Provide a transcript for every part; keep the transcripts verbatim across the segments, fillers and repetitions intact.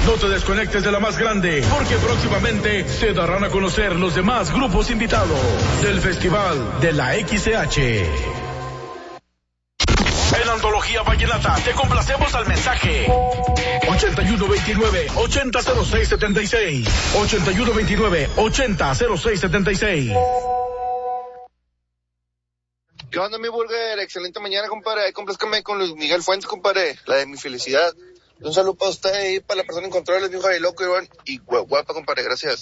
No te desconectes de la más grande, porque próximamente se darán a conocer los demás grupos invitados del Festival de la X C H. En Antología Vallenata te complacemos al mensaje ochenta y uno veintinueve, ochenta cero seis setenta y seis, ochenta y uno veintinueve, ochenta cero seis setenta y seis. ¿Qué onda, mi Burger? Excelente mañana, compadre. Complázcame con Luis Miguel Fuentes, compadre. La de Mi Felicidad. Un saludo para usted y para la persona en control, mi Javi Loco, Iván. Y guapa, compadre. Gracias.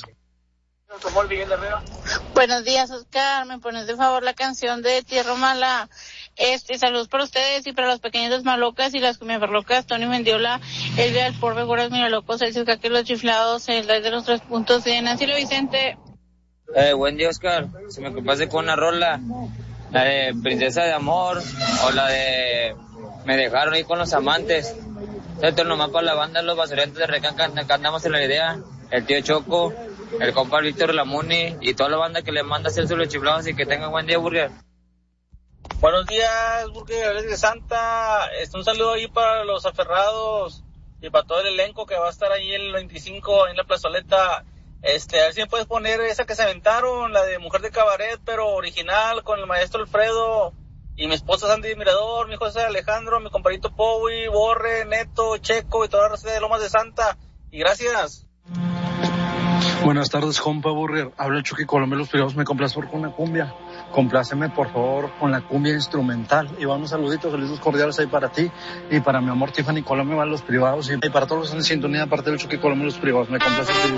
Buenos días, Oscar. ¿Me pones de favor la canción de Tierra Mala? Este, saludos para ustedes y para los pequeñitos malocas y las cumiaperlocas, Tony Mendiola, Elvia del Porbe, Guaras Miralocos, el Circaque, los Chiflados, el Rey de los Tres Puntos de Nancy Lo Vicente. Eh, buen día, Oscar. Si me complace con una rola, la de Princesa de Amor o la de Me Dejaron ahí con los Amantes. Esto nomás para la banda, los basureantes de Recanca, acá andamos en la idea. El tío Choco, el compa Víctor Lamuni y toda la banda que le manda a hacer los chiflados y que tengan buen día, Burger. Buenos días, Burger de Santa. Este, un saludo ahí para los aferrados y para todo el elenco que va a estar ahí el veinticinco en la plazoleta. Este, a ver si me puedes poner esa que se aventaron, la de Mujer de Cabaret, pero original, con el maestro Alfredo y mi esposa Sandy Mirador, mi hijo José Alejandro, mi compadrito Powi, Borre, Neto, Checo y toda la raza de Lomas de Santa. Y gracias. Buenas tardes, compa Burger. Habla el Chucky Colomé, los privados. Me complace con una cumbia. Compláceme, por favor, con la cumbia instrumental. Y va unos saluditos, saludos cordiales ahí para ti y para mi amor Tiffany Colomé, van los privados. Y para todos los en sintonía, aparte del Chucky Colomé, los privados. Me complace.